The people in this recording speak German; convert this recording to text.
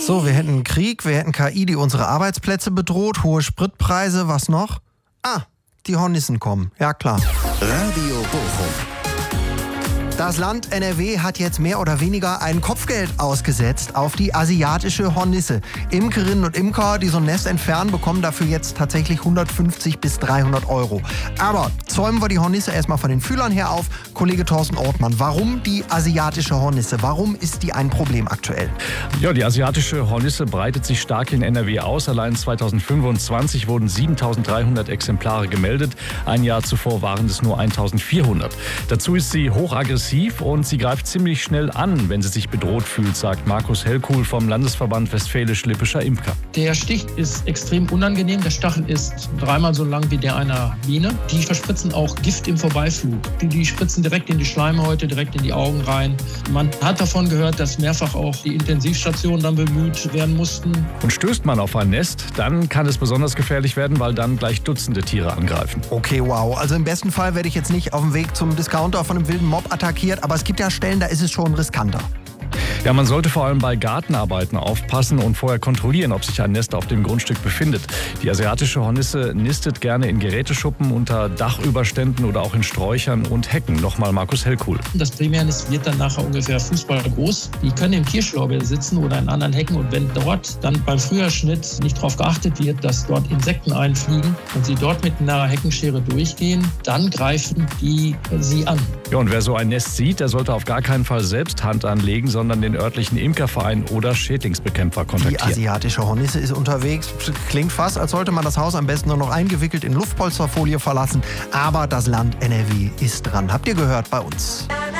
So, wir hätten Krieg, wir hätten KI, die unsere Arbeitsplätze bedroht, hohe Spritpreise, was noch? Die Hornissen kommen, ja klar. Radio Bochum. Das Land NRW hat jetzt mehr oder weniger ein Kopfgeld ausgesetzt auf die asiatische Hornisse. Imkerinnen und Imker, die so ein Nest entfernen, bekommen dafür jetzt tatsächlich 150 bis 300 Euro. Aber zäumen wir die Hornisse erstmal von den Fühlern her auf. Kollege Thorsten Ortmann, warum die asiatische Hornisse? Warum ist die ein Problem aktuell? Ja, die asiatische Hornisse breitet sich stark in NRW aus. Allein 2025 wurden 7.300 Exemplare gemeldet. Ein Jahr zuvor waren es nur 1.400. Dazu ist sie hochaggressiv und sie greift ziemlich schnell an, wenn sie sich bedroht fühlt, sagt Markus Hellkuhl vom Landesverband Westfälisch-Lippischer Imker. Der Stich ist extrem unangenehm. Der Stachel ist 3-mal so lang wie der einer Biene. Die verspritzen auch Gift im Vorbeiflug. Die spritzen direkt in die Schleimhäute, direkt in die Augen rein. Man hat davon gehört, dass mehrfach auch die Intensivstationen dann bemüht werden mussten. Und stößt man auf ein Nest, dann kann es besonders gefährlich werden, weil dann gleich Dutzende Tiere angreifen. Okay, wow. Also im besten Fall werde ich jetzt nicht auf dem Weg zum Discounter von einem wilden Mob attackiert, aber es gibt ja Stellen, da ist es schon riskanter. Ja, man sollte vor allem bei Gartenarbeiten aufpassen und vorher kontrollieren, ob sich ein Nest auf dem Grundstück befindet. Die asiatische Hornisse nistet gerne in Geräteschuppen, unter Dachüberständen oder auch in Sträuchern und Hecken. Nochmal Markus Hellkuhl. Das Primärnest wird dann nachher ungefähr fußballgroß. Die können im Kirschlorbeer sitzen oder in anderen Hecken. Und wenn dort dann beim Frühjahrsschnitt nicht darauf geachtet wird, dass dort Insekten einfliegen und sie dort mit einer Heckenschere durchgehen, dann greifen die sie an. Ja, und wer so ein Nest sieht, der sollte auf gar keinen Fall selbst Hand anlegen, sondern den örtlichen Imkerverein oder Schädlingsbekämpfer kontaktieren. Die asiatische Hornisse ist unterwegs. Klingt fast, als sollte man das Haus am besten nur noch eingewickelt in Luftpolsterfolie verlassen. Aber das Land NRW ist dran. Habt ihr gehört bei uns?